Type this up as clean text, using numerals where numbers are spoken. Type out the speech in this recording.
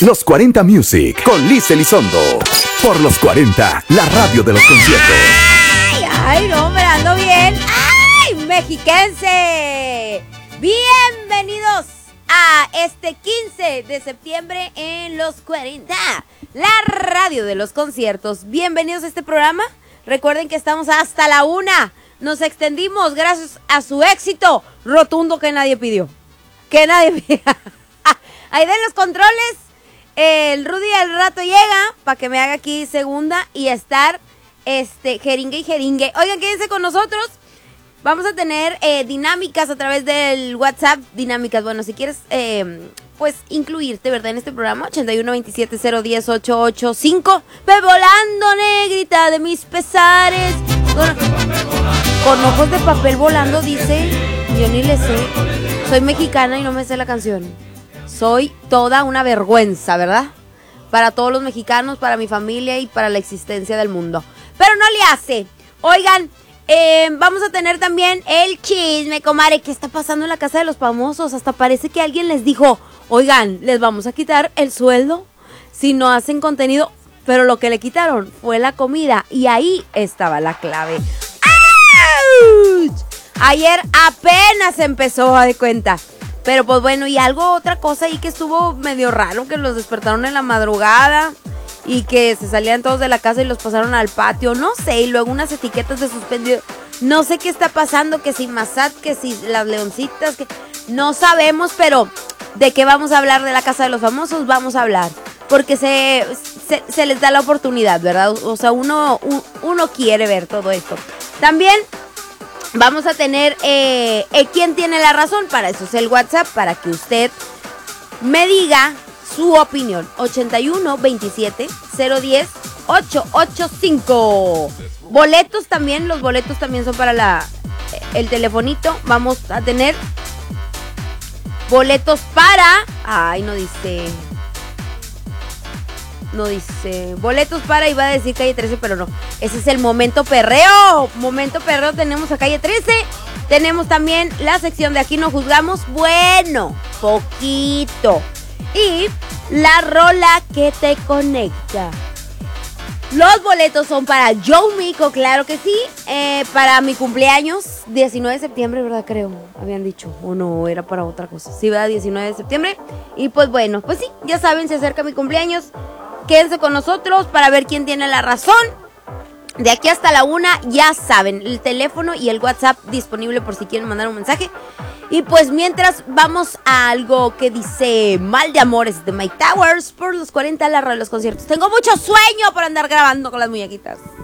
Los 40 Music con Liz Elizondo. Por los 40, la radio de los conciertos. ¡Ay, no, me ando bien! ¡Ay, mexiquense! Bienvenidos a este 15 de septiembre en los 40, la radio de los conciertos. Bienvenidos a este programa. Recuerden que estamos hasta la 1. Nos extendimos gracias a su éxito rotundo que nadie pidió. Ahí de los controles, el Rudy al rato llega para que me haga aquí segunda y estar jeringue y jeringue. Oigan, quédense con nosotros. Vamos a tener dinámicas a través del WhatsApp. Dinámicas, bueno, si quieres pues incluirte, ¿verdad? En este programa, 8127010885. Ve volando, negrita de mis pesares. Con ojos de papel volando, dice. Yo ni le sé. Soy mexicana y no me sé la canción. Soy toda una vergüenza, ¿verdad? Para todos los mexicanos, para mi familia y para la existencia del mundo. Pero no le hace. Oigan, vamos a tener también el chisme, comadre. ¿Qué está pasando en la casa de los famosos? Hasta parece que alguien les dijo, oigan, les vamos a quitar el sueldo si no hacen contenido. Pero lo que le quitaron fue la comida. Y ahí estaba la clave. ¡Auch! Ayer apenas empezó a de cuenta. Pero pues bueno, y otra cosa ahí que estuvo medio raro, que los despertaron en la madrugada y que se salían todos de la casa y los pasaron al patio, no sé, y luego unas etiquetas de suspendido. No sé qué está pasando, que si Massad, que si las leoncitas, que no sabemos, pero ¿de qué vamos a hablar de la casa de los famosos? Vamos a hablar, porque se les da la oportunidad, ¿verdad? O sea, uno quiere ver todo esto. También vamos a tener ¿quién tiene la razón? Para eso es el WhatsApp, para que usted me diga su opinión. 81 27 010 885. Boletos también, los boletos también son para el telefonito. Vamos a tener boletos para... Ay, no dice boletos para, iba a decir Calle 13, pero no. Ese es el Momento Perreo. Momento Perreo tenemos a Calle 13. Tenemos también la sección de Aquí No Juzgamos. Bueno, poquito. Y la rola que te conecta. Los boletos son para Joe Mico, claro que sí. Para mi cumpleaños, 19 de septiembre, ¿verdad? Creo, habían dicho. O no, era para otra cosa. Sí, ¿verdad? 19 de septiembre. Y pues bueno, pues sí, ya saben, se acerca mi cumpleaños. Quédense con nosotros para ver quién tiene la razón. De aquí hasta la 1, ya saben, el teléfono y el WhatsApp disponible por si quieren mandar un mensaje. Y pues mientras vamos a algo que dice Mal de Amores de Mike Towers por los 40, la radio de los conciertos. Tengo mucho sueño por andar grabando con las muñequitas.